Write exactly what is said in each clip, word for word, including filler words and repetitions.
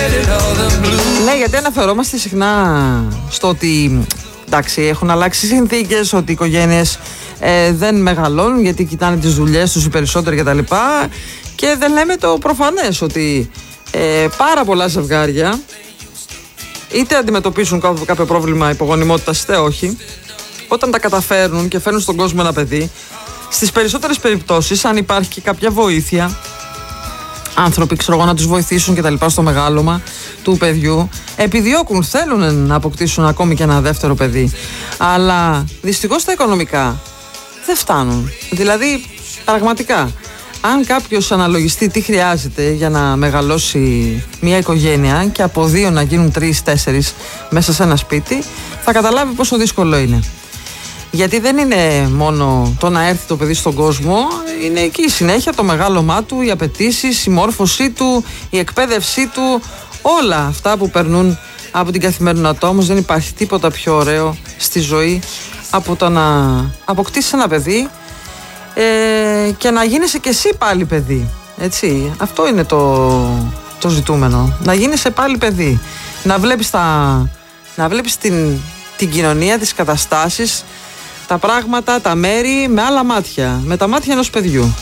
Ναι, γιατί αναφερόμαστε συχνά στο ότι εντάξει, έχουν αλλάξει συνθήκες, ότι οι οικογένειες ε, δεν μεγαλώνουν γιατί κοιτάνε τις δουλειές τους οι περισσότεροι κτλ. Και, και δεν λέμε το προφανές ότι ε, πάρα πολλά ζευγάρια είτε αντιμετωπίσουν κάποιο πρόβλημα υπογονιμότητας είτε όχι, όταν τα καταφέρνουν και φέρνουν στον κόσμο ένα παιδί, στις περισσότερες περιπτώσεις, αν υπάρχει και κάποια βοήθεια, άνθρωποι ξέρω εγώ να τους βοηθήσουν και τα λοιπά στο μεγάλωμα του παιδιού, επιδιώκουν, θέλουν να αποκτήσουν ακόμη και ένα δεύτερο παιδί, αλλά δυστυχώς τα οικονομικά δεν φτάνουν. Δηλαδή πραγματικά αν κάποιος αναλογιστεί τι χρειάζεται για να μεγαλώσει μια οικογένεια και από δύο να γίνουν τρεις, τέσσερις μέσα σε ένα σπίτι, θα καταλάβει πόσο δύσκολο είναι. Γιατί δεν είναι μόνο το να έρθει το παιδί στον κόσμο, είναι εκεί η συνέχεια, το μεγάλωμά του, οι απαιτήσεις, η μόρφωσή του, η εκπαίδευσή του, όλα αυτά που περνούν από την καθημερινότητα. Όμως δεν υπάρχει τίποτα πιο ωραίο στη ζωή από το να αποκτήσεις ένα παιδί ε, και να γίνεσαι κι εσύ πάλι παιδί. Έτσι, αυτό είναι το, το ζητούμενο. Να γίνεσαι πάλι παιδί. Να βλέπεις, τα, να βλέπεις την, την κοινωνία, τις καταστάσεις, τα πράγματα, τα μέρη με άλλα μάτια, με τα μάτια ενός παιδιού.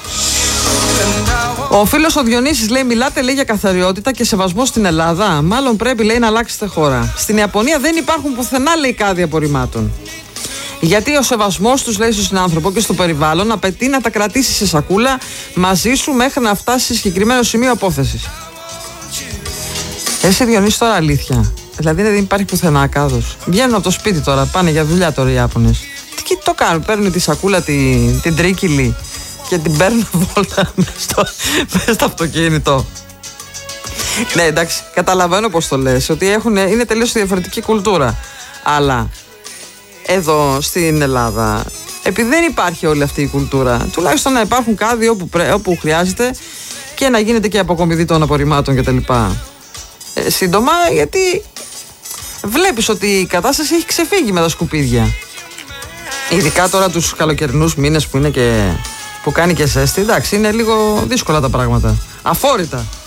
Ο φίλος ο Διονύσης λέει: μιλάτε λέει για καθαριότητα και σεβασμό στην Ελλάδα. Μάλλον πρέπει λέει να αλλάξετε χώρα. Στην Ιαπωνία δεν υπάρχουν πουθενά λέει κάδοι απορριμμάτων. Γιατί ο σεβασμός τους λέει στον συνάνθρωπο και στο περιβάλλον απαιτεί να τα κρατήσεις σε σακούλα μαζί σου μέχρι να φτάσει σε συγκεκριμένο σημείο απόθεσης. Εσύ Διονύση τώρα αλήθεια. Δηλαδή δεν υπάρχει πουθενά κάδος. Βγαίνουν από το σπίτι τώρα, πάνε για δουλειά τώρα οι Ιάπωνες. Τι το κάνουν, παίρνουν τη σακούλα την, την τρίκυλη και την παίρνουν βόλτα μέσα στο, στο αυτοκίνητο. Ναι, εντάξει, καταλαβαίνω πως το λες, ότι έχουν, είναι τελείως διαφορετική κουλτούρα. Αλλά εδώ στην Ελλάδα, επειδή δεν υπάρχει όλη αυτή η κουλτούρα, τουλάχιστον να υπάρχουν κάδοι όπου, όπου χρειάζεται και να γίνεται και αποκομιδή των απορριμμάτων κτλ. Ε, σύντομα, γιατί βλέπεις ότι η κατάσταση έχει ξεφύγει με τα σκουπίδια. Ειδικά τώρα τους καλοκαιρινούς μήνες που είναι και που κάνει και ζέστη, εντάξει, είναι λίγο δύσκολα τα πράγματα. Αφόρητα.